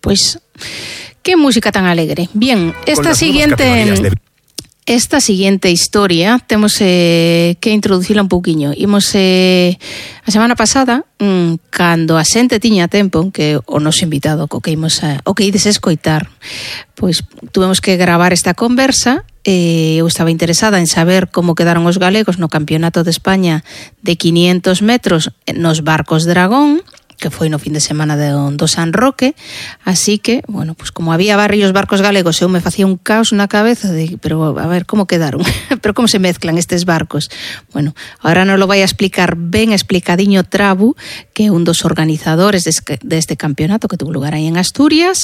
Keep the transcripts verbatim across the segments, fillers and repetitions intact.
pues qué música tan alegre. Bien, esta siguiente... Esta siguiente historia temos eh, que introducila un pouquiño. Imos eh, a semana pasada, mm, cando a xente tiña tempo, que o noso invitado, co que imos a, o que ides a escoitar, pois tuvemos que gravar esta conversa. Eh, eu estaba interesada en saber como quedaron os galegos no Campeonato de España de quinientos metros nos barcos dragón, que foi no fin de semana de, do San Roque, así que, bueno, pues como había varios barcos galegos, eu me facía un caos na cabeza de, pero a ver, como quedaron? Pero como se mezclan estes barcos? Bueno, ahora nos lo vai a explicar ben explicadiño Trabu, que é un dos organizadores deste, deste campeonato que tuvo lugar aí en Asturias.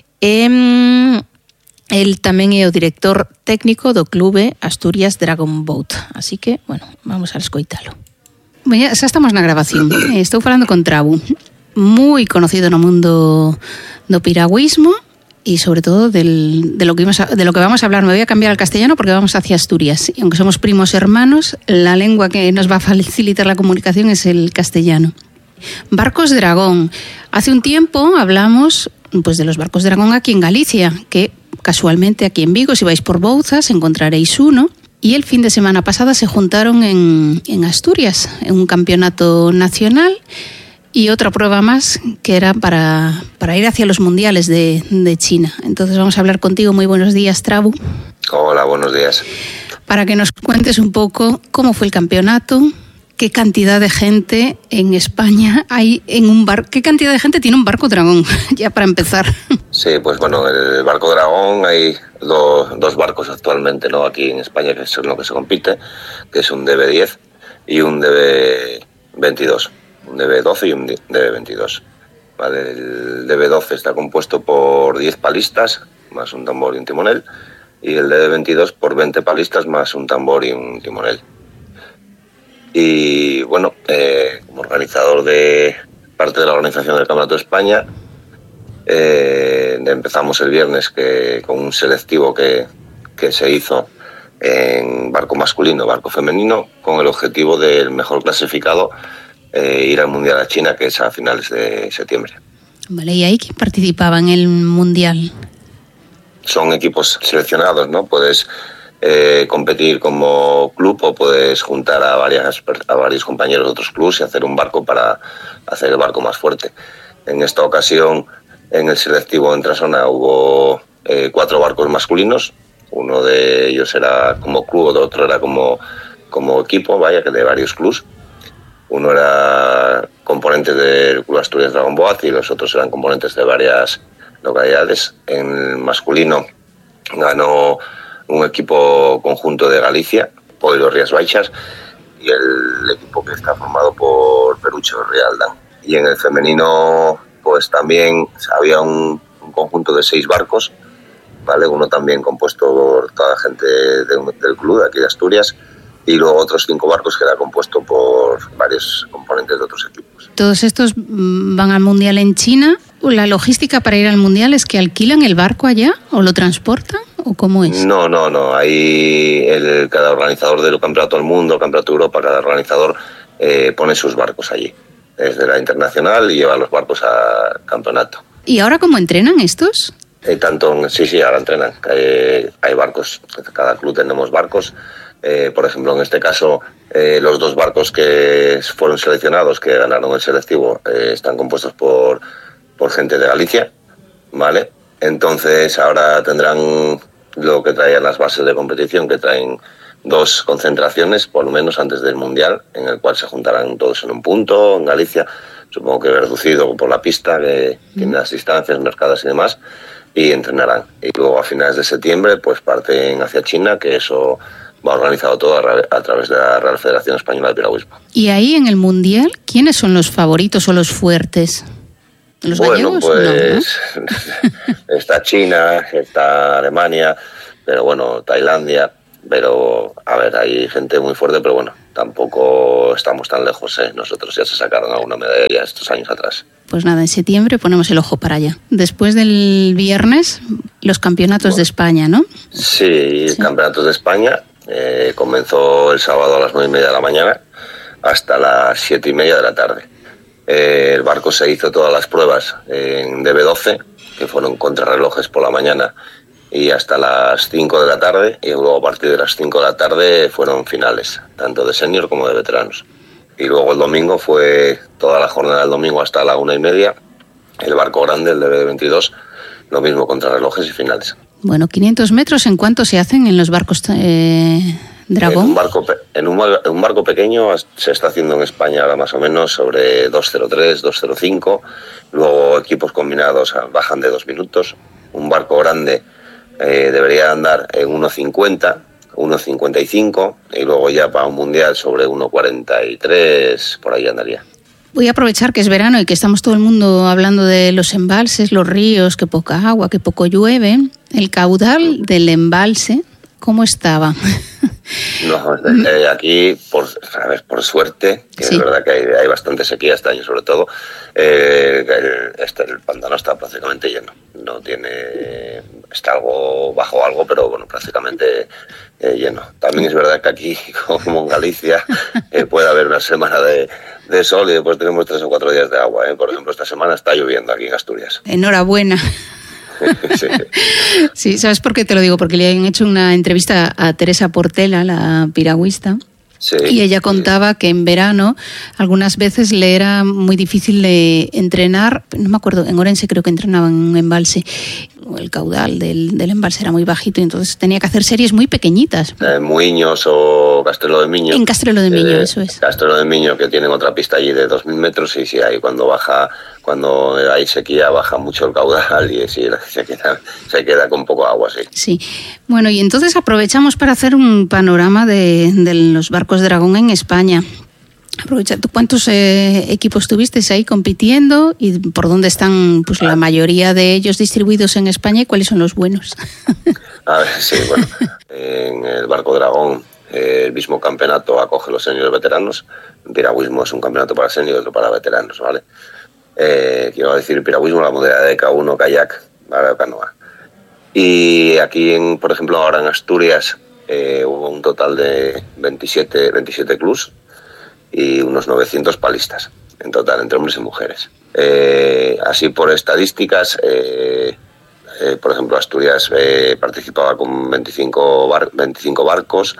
Eh, el tamén é o director técnico do clube Asturias Dragon Boat, así que, bueno, vamos a escoitalo. Bueno, xa estamos na grabación. Estou falando con Trabu, moi conocido no mundo do piragüismo e sobre todo del, de, lo que a, de lo que vamos a hablar. Me voy a cambiar al castellano porque vamos hacia Asturias. Y aunque somos primos hermanos, la lengua que nos va a facilitar la comunicación es el castellano. Barcos Dragón. Hace un tiempo hablamos pues, de los barcos Dragón aquí en Galicia, que casualmente aquí en Vigo, si vais por Bouzas, encontraréis uno. Y el fin de semana pasada se juntaron en, en Asturias, en un campeonato nacional y otra prueba más que era para, para ir hacia los mundiales de, de China. Entonces vamos a hablar contigo. Muy buenos días, Trabu. Hola, buenos días. Para que nos cuentes un poco cómo fue el campeonato, qué cantidad de gente en España hay en un barco, qué cantidad de gente tiene un barco dragón, ya para empezar. Sí, pues bueno, el barco dragón hay do, dos barcos actualmente, ¿no? Aquí en España, que es en lo que se compite, que es un D B diez y un D B veintidós, un D B doce y un D B veintidós. Vale, el D B doce está compuesto por diez palistas más un tambor y un timonel, y el D B veintidós por veinte palistas más un tambor y un timonel. Y bueno, eh, como organizador de parte de la organización del Campeonato de España, eh, empezamos el viernes que, con un selectivo que, que se hizo en barco masculino, barco femenino, con el objetivo del mejor clasificado eh, ir al Mundial a China, que es a finales de septiembre. Vale, ¿y ahí quién participaba en el Mundial? Son equipos seleccionados, ¿no? Puedes eh, competir como club o puedes juntar a, varias, a varios compañeros de otros clubes y hacer un barco para hacer el barco más fuerte. En esta ocasión, en el selectivo en Trasona hubo eh, cuatro barcos masculinos. Uno de ellos era como club, el otro era como, como equipo, vaya, que de varios clubs. Uno era componente del Club Asturias Dragon Boat y los otros eran componentes de varias localidades. En el masculino ganó un equipo conjunto de Galicia, Poiro Rías Baixas, y el equipo que está formado por Perucho Rialdán. Y en el femenino, pues también había un, un conjunto de seis barcos, ¿vale? Uno también compuesto por toda la gente de, del club de aquí de Asturias, y luego otros cinco barcos que era compuesto por varios componentes de otros equipos. ¿Todos estos van al Mundial en China? ¿La logística para ir al Mundial es que alquilan el barco allá o lo transportan o cómo es? No, no, no. Ahí el, cada organizador del Campeonato del Mundo, Campeonato de Europa, cada organizador eh, pone sus barcos allí. Desde la internacional y lleva los barcos al campeonato. ¿Y ahora cómo entrenan estos? Eh, tanto, sí, sí, ahora entrenan. Eh, hay barcos, cada club tenemos barcos. Eh, por ejemplo, en este caso, eh, los dos barcos que fueron seleccionados, que ganaron el selectivo, eh, están compuestos por, por gente de Galicia, ¿vale? Entonces ahora tendrán lo que traían las bases de competición, que traen dos concentraciones, por lo menos antes del Mundial, en el cual se juntarán todos en un punto, en Galicia, supongo que reducido por la pista, que mm. tiene las distancias marcadas y demás, y entrenarán. Y luego a finales de septiembre pues parten hacia China, que eso va organizado todo a, a través de la Real Federación Española de Piragüismo. Y ahí en el Mundial, ¿quiénes son los favoritos o los fuertes? ¿Los bueno, gallegos? Pues no, ¿no? Está China, está Alemania, pero bueno, Tailandia. Pero, a ver, hay gente muy fuerte, pero bueno, tampoco estamos tan lejos, ¿eh? Nosotros ya se sacaron alguna medalla estos años atrás. Pues nada, en septiembre ponemos el ojo para allá. Después del viernes, los campeonatos bueno, de España, ¿no? Sí, sí. Campeonatos de España. Eh, comenzó el sábado a las nueve y media de la mañana hasta las siete y media de la tarde. Eh, el barco se hizo todas las pruebas en D B doce, que fueron contrarrelojes por la mañana y hasta las cinco de la tarde, y luego a partir de las cinco de la tarde fueron finales, tanto de senior como de veteranos. Y luego el domingo fue toda la jornada del domingo hasta la una y media, el barco grande, el D B veintidós, lo mismo, contrarrelojes y finales. Bueno, quinientos metros, ¿en cuánto se hacen en los barcos eh, Dragón? En un, barco, en, un, en un barco pequeño se está haciendo en España ahora más o menos sobre dos cero tres, dos cero cinco, luego equipos combinados bajan de dos minutos, un barco grande eh, debería andar en uno cincuenta, uno cincuenta y cinco, y luego ya para un mundial sobre uno cuarenta y tres, por ahí andaría. Voy a aprovechar que es verano y que estamos todo el mundo hablando de los embalses, los ríos, que poca agua, que poco llueve. El caudal del embalse, ¿cómo estaba? No, eh, aquí, por, a ver, por suerte, que sí. Es verdad que hay, hay bastante sequía este año sobre todo, eh, el, este, el pantano está prácticamente lleno. No tiene, está algo bajo algo, pero bueno, prácticamente eh, lleno. También es verdad que aquí, como en Galicia, eh, puede haber una semana de, de sol y después tenemos tres o cuatro días de agua. ¿eh? Por ejemplo, esta semana está lloviendo aquí en Asturias. Enhorabuena. Sí. Sí, ¿sabes por qué te lo digo? Porque le han hecho una entrevista a Teresa Portela, la piragüista, sí, y ella contaba sí. que en verano algunas veces le era muy difícil de entrenar, no me acuerdo, en Orense creo que entrenaban en un embalse, el caudal del, del embalse era muy bajito y entonces tenía que hacer series muy pequeñitas. En Muiños o Castrelo de Miño. En Castrelo de Miño, eh, eso es. Castrelo de Miño, que tienen otra pista allí de dos mil metros y sí, ahí cuando baja, cuando hay sequía baja mucho el caudal y sí, se queda, se queda con poco agua, sí. Sí, bueno, y entonces aprovechamos para hacer un panorama de, de los barcos Dragón en España. Aprovecha, ¿cuántos eh, equipos tuvisteis ahí compitiendo y por dónde están pues la mayoría de ellos distribuidos en España y cuáles son los buenos? A ver, sí, bueno, en el barco Dragón eh, el mismo campeonato acoge los seniors veteranos. En piragüismo es un campeonato para seniors y otro para veteranos, ¿vale? Eh, quiero decir, piragüismo, la modalidad de K uno, kayak, ¿vale? Canoa. Y aquí, en, por ejemplo, ahora en Asturias eh, hubo un total de veintisiete, veintisiete clubs y unos novecientos palistas en total, entre hombres y mujeres. Eh, así por estadísticas, eh, eh, por ejemplo, Asturias eh, participaba con veinticinco, bar, veinticinco barcos,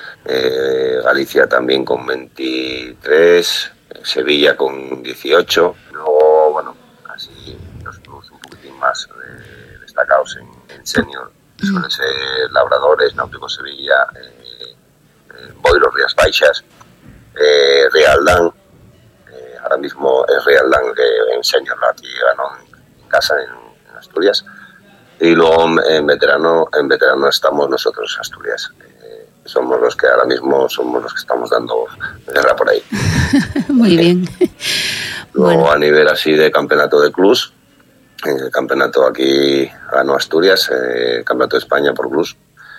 eh, Galicia también con veintitrés, Sevilla con dieciocho, luego, bueno, así los clubs un poquitín más eh, destacados en, en senior, suelen ser Labradores, Náutico Sevilla, eh, eh, Boiro, Rías Baixas, Eh, Rialdán, eh, ahora mismo es Rialdán que en senior aquí ganó en casa en, en Asturias, y luego en veterano en veterano estamos nosotros, Asturias, eh, somos los que ahora mismo somos los que estamos dando guerra por ahí. Muy eh, bien. Luego bueno. A nivel así de campeonato de clubs, en el campeonato aquí ganó Asturias, eh, campeonato de España por clubs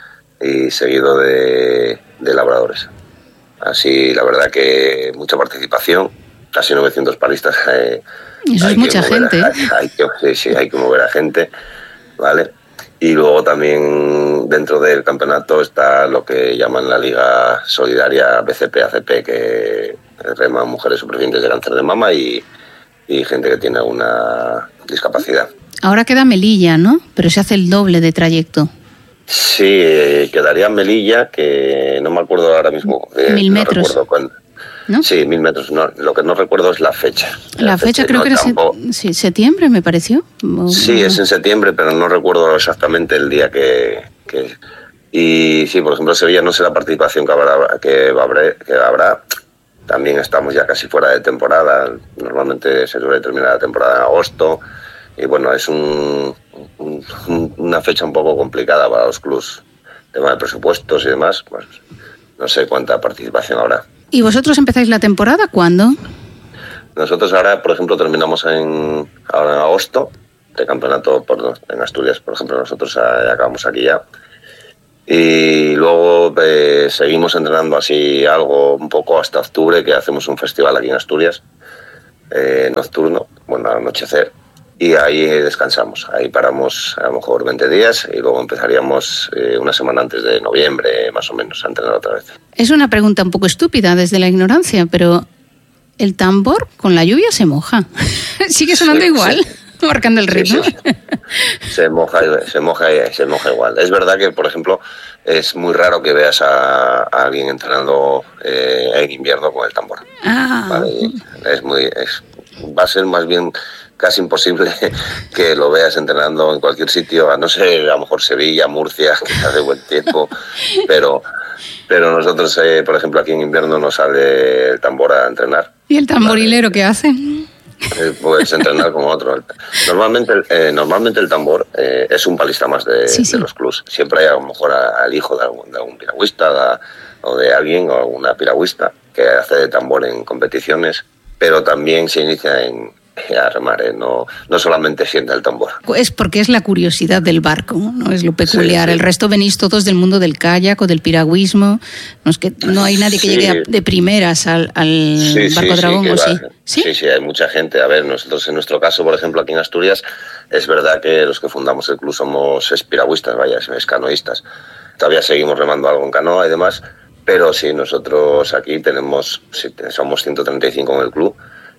y seguido de, de Labradores. Así, la verdad que mucha participación, casi novecientos palistas. Eh, Eso es mucha gente. A, hay, hay que, sí, sí, hay que mover a gente, ¿vale? Y luego también dentro del campeonato está lo que llaman la Liga Solidaria B C P A C P, que reman mujeres supervivientes de cáncer de mama y, y gente que tiene alguna discapacidad. Ahora queda Melilla, ¿no? Pero se hace el doble de trayecto. Sí, eh, quedaría Melilla, que no me acuerdo ahora mismo. Eh, mil no metros. Recuerdo cuándo. ¿No? Sí, mil metros. No, lo que no recuerdo es la fecha. La, la fecha, fecha creo no, que era tampoco... sí, septiembre, me pareció. O... Sí, es en septiembre, pero no recuerdo exactamente el día que, que... Y sí, por ejemplo, Sevilla no sé la participación que habrá, que habrá, que habrá. También estamos ya casi fuera de temporada. Normalmente se suele terminar la temporada en agosto. Y bueno, es un, un, una fecha un poco complicada para los clubs. Tema de presupuestos y demás, pues no sé cuánta participación habrá. ¿Y vosotros empezáis la temporada cuándo? Nosotros ahora, por ejemplo, terminamos en ahora en agosto, de campeonato por, en Asturias, por ejemplo, nosotros acabamos aquí ya. Y luego eh, seguimos entrenando así algo un poco hasta octubre, que hacemos un festival aquí en Asturias, eh, nocturno, bueno, al anochecer. Y ahí descansamos, ahí paramos a lo mejor veinte días y luego empezaríamos eh, una semana antes de noviembre, más o menos, a entrenar otra vez. Es una pregunta un poco estúpida desde la ignorancia, pero el tambor con la lluvia se moja. Sigue sonando sí, igual, sí. marcando el ritmo. Sí, sí, sí. Se moja, se moja, se moja igual. Es verdad que, por ejemplo, es muy raro que veas a, a alguien entrenando eh, en invierno con el tambor. Ah. ¿Vale? Es muy, es, va a ser más bien casi imposible que lo veas entrenando en cualquier sitio, a no ser a lo mejor Sevilla, Murcia, que hace buen tiempo, pero pero nosotros, eh, por ejemplo, aquí en invierno nos sale el tambor a entrenar. ¿Y el tamborilero vale. qué hace? Eh, pues entrenar como otro. Normalmente, eh, normalmente el tambor eh, es un palista más de, sí, sí. de los clubs. Siempre hay a lo mejor al hijo de algún, de algún piragüista da, o de alguien o alguna piragüista que hace de tambor en competiciones, pero también se inicia en a remar, ¿eh? no, no solamente sienta el tambor. Es porque es la curiosidad del barco, no es lo peculiar. Sí, sí. El resto venís todos del mundo del kayak o del piragüismo. No es que no hay nadie que sí. llegue de primeras al, al sí, barco sí, dragón, sí, ¿o sí? sí? Sí, sí, hay mucha gente. A ver, nosotros en nuestro caso, por ejemplo, aquí en Asturias, es verdad que los que fundamos el club somos piragüistas, vaya, es canoístas. Todavía seguimos remando algo en canoa y demás, pero sí, nosotros aquí tenemos, sí, somos ciento treinta y cinco en el club,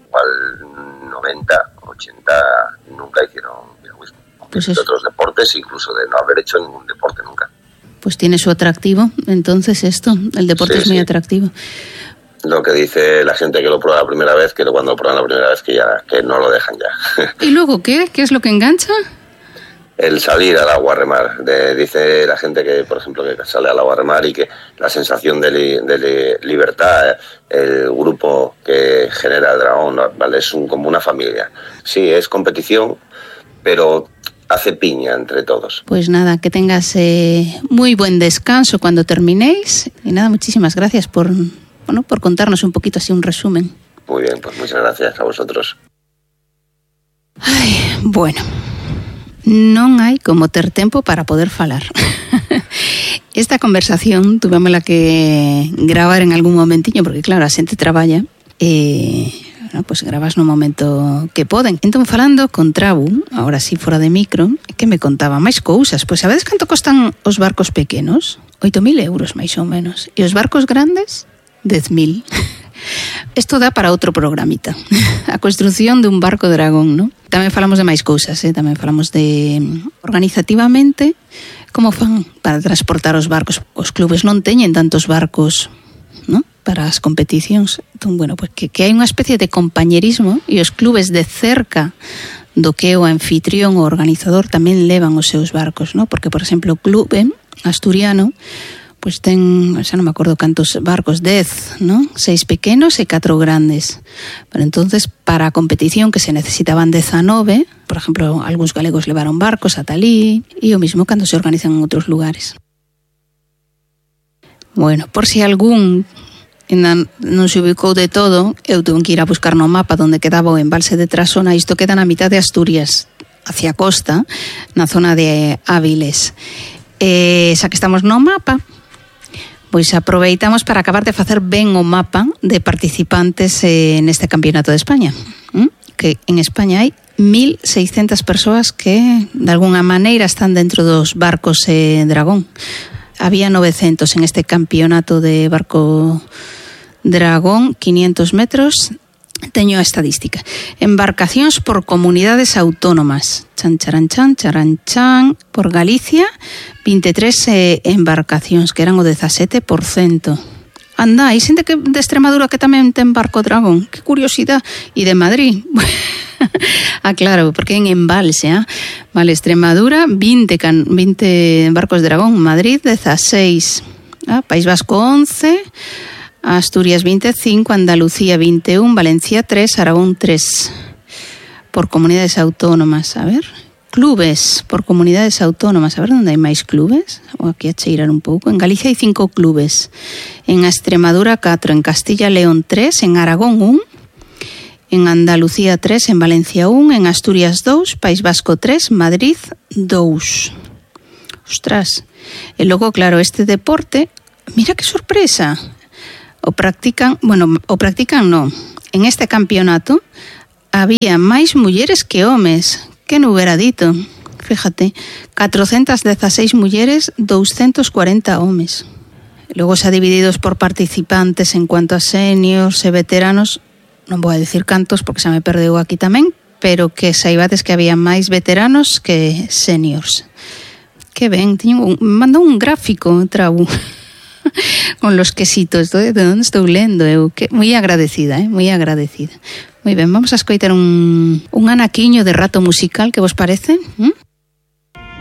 al noventa, ochenta nunca hicieron piragüismo. Pues de otros deportes, incluso de no haber hecho ningún deporte nunca. Pues tiene su atractivo, entonces esto, el deporte sí, es muy sí. atractivo. Lo que dice la gente que lo prueba la primera vez, que cuando lo prueban la primera vez que ya que no lo dejan ya. ¿Y luego qué? ¿Qué es lo que engancha? El salir al agua a remar. De, dice la gente que, por ejemplo, que sale al agua a remar y que la sensación de, li, de li, libertad, el grupo que genera el dragón, ¿vale? Es un, como una familia. Sí, es competición, pero hace piña entre todos. Pues nada, que tengas eh, muy buen descanso cuando terminéis. Y nada, muchísimas gracias por, bueno, por contarnos un poquito así un resumen. Muy bien, pues muchas gracias a vosotros. Ay, bueno. Non hai como ter tempo para poder falar. Esta conversación tuvémola que gravar en algún momentiño, porque claro, a xente traballa e bueno, pues gravas no momento que poden. Entón, falando con Trabu, agora sí fora de micro, que me contaba máis cousas. Pois sabedes canto costan os barcos pequenos? oito mil euros, máis ou menos. E os barcos grandes? dez mil. Isto dá para outro programita. A construción dun barco dragón, non? Tamén falamos de máis cousas, eh? Tamén falamos de organizativamente como fan para transportar os barcos. Os clubes non teñen tantos barcos, non? Para as competicións. Entón, bueno, pues que, que hai unha especie de compañerismo e os clubes de cerca do que o anfitrión ou organizador tamén levan os seus barcos, non? Porque, por exemplo, o clube asturiano pois ten, xa non me acordo cantos barcos, dez, non? Seis pequenos e catro grandes. Pero entonces, para a competición que se necesitaban dezanove, por exemplo, algúns galegos levaron barcos ata alí, e o mismo cando se organizan en outros lugares. Bueno, por si algún non se ubicou de todo, eu tuve que ir a buscar no mapa onde quedaba o embalse de Trasona. Isto queda na mitad de Asturias, hacia a costa, na zona de Áviles. E xa que estamos no mapa, pois aproveitamos para acabar de facer ben o mapa de participantes eh, neste Campeonato de España. ¿Mm? Que en España hai mil seiscentas persoas que de alguna maneira están dentro dos barcos eh, dragón. Había novecentos en este Campeonato de Barco Dragón, quinientos metros. Teño a estadística. Embarcacións por comunidades autónomas. Chan, charan, chan, charan, chan. Por Galicia, vinte e tres eh, embarcacións, que eran o dezasete por cento. Anda, hai xente que de Extremadura que tamén ten barco dragón. Que curiosidade. E de Madrid. Ah, claro, porque en embalse, ¿eh? Vale, Extremadura, veinte, can, veinte barcos dragón. Madrid, dieciséis. Ah, País Vasco, once. Asturias veinticinco, Andalucía veintiuno, Valencia tres, Aragón tres. Por comunidades autónomas, a ver. Clubes por comunidades autónomas, a ver onde hai máis clubes. O aquí a cheirar un pouco. En Galicia hai cinco clubes. En Extremadura catro, en Castilla León tres, en Aragón un, en Andalucía tres, en Valencia un, en Asturias dos, País Vasco tres, Madrid dos. Ostras. E logo, claro, este deporte, mira que sorpresa. O practican, bueno, o practican non. En este campeonato había máis mulleres que homes. Que non hubiera dito. Fíjate, cuatrocentas dieciséis mulleres, doscientos cuarenta homes. Logo xa divididos por participantes en cuanto a seniors e veteranos, non vou a decir cantos porque xa me perdeu aquí tamén, pero que saibades que había máis veteranos que seniors. Que ben, teño un, mandou un gráfico, Trabu, con los quesitos, de onde estou lendo eu, que moi agradecida, eh, moi agradecida. Moi ben, vamos a escoitar un, un anaquiño de rato musical, que vos parece? ¿Mm?